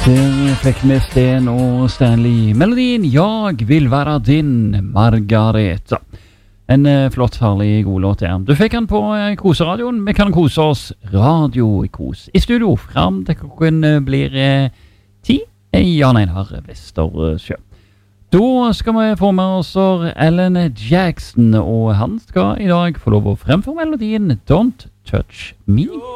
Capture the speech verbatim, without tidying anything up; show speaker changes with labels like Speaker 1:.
Speaker 1: Der fikk vi Sten og Stanley. Melodien «Jag vill vara din, Margareta». En eh, flott, farlig, god låt der. Du fikk den på eh, Koseradioen. Vi kan kose oss radio i kos. I studio frem til klokken eh, blir eh, ti. Eh, Jan Einar Vestersjø. Da skal vi få med oss Alan Jackson, og han skal i dag få lov å fremføre melodien «Don't Touch Me».